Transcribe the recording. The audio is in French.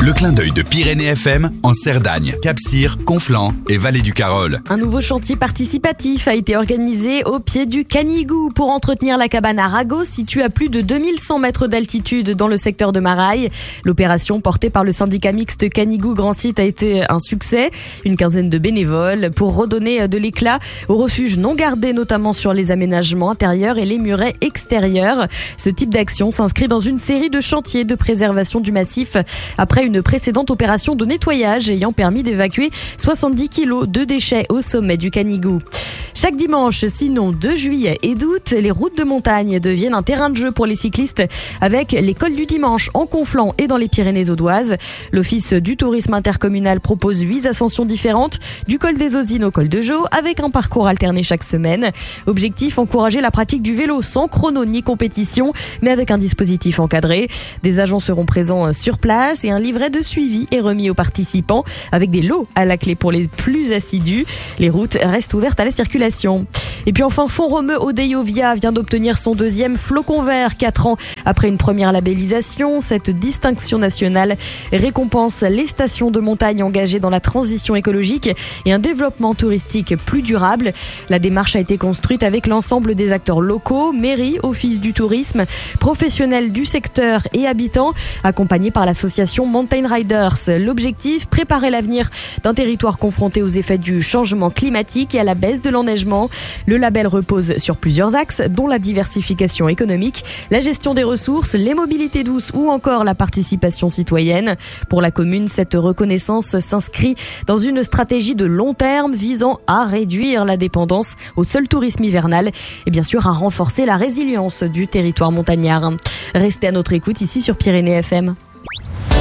Le clin d'œil de Pyrénées FM en Cerdagne, Cap-Cyr, Conflans et Vallée du Carol. Un nouveau chantier participatif a été organisé au pied du Canigou pour entretenir la cabane à ragots située à plus de 2100 mètres d'altitude dans le secteur de Maraille. L'opération portée par le syndicat mixte Canigou Grand Site a été un succès. Une quinzaine de bénévoles pour redonner de l'éclat au refuge non gardé, notamment sur les aménagements intérieurs et les murets extérieurs. Ce type d'action s'inscrit dans une série de chantiers de préservation du massif après une précédente opération de nettoyage ayant permis d'évacuer 70 kilos de déchets au sommet du Canigou. Chaque dimanche, sinon 2 juillet et d'août, les routes de montagne deviennent un terrain de jeu pour les cyclistes avec l'école du dimanche en Conflans et dans les Pyrénées audoises. L'Office du tourisme intercommunal propose 8 ascensions différentes du col des Osines au col de Jaux avec un parcours alterné chaque semaine. Objectif, encourager la pratique du vélo sans chrono ni compétition, mais avec un dispositif encadré. Des agents seront présents sur place et un livret de suivi est remis aux participants avec des lots à la clé pour les plus assidus. Les routes restent ouvertes à la circulation. Et puis enfin, Font-Romeu Odeillo-Via vient d'obtenir son 2e flocon vert 4 ans après une première labellisation. Cette distinction nationale récompense les stations de montagne engagées dans la transition écologique et un développement touristique plus durable. La démarche a été construite avec l'ensemble des acteurs locaux, mairie, office du tourisme, professionnels du secteur et habitants, accompagnés par l'association Mountain Riders. L'objectif, préparer l'avenir d'un territoire confronté aux effets du changement climatique et à la baisse de l'enneigement. Le label repose sur plusieurs axes, dont la diversification économique, la gestion des ressources, les mobilités douces ou encore la participation citoyenne. Pour la commune, cette reconnaissance s'inscrit dans une stratégie de long terme visant à réduire la dépendance au seul tourisme hivernal et bien sûr à renforcer la résilience du territoire montagnard. Restez à notre écoute ici sur Pyrénées FM.